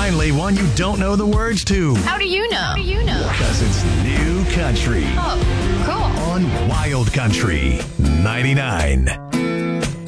finally one you don't know the words to. How do you know? Because it's New Country Oh, cool. on Wild Country 99.